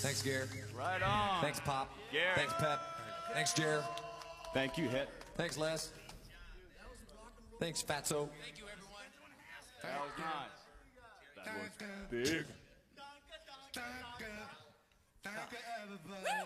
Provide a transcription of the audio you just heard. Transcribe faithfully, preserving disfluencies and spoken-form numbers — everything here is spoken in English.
Thanks, Gare. Right on. Thanks, Pop. Gare. Thanks, Pep. Thanks, Jer. Thank you, Het. Thanks, Les. Thanks, Fatso. Thank you, everyone. That was nice. That was big. Danke, danke, danke, danke, everybody.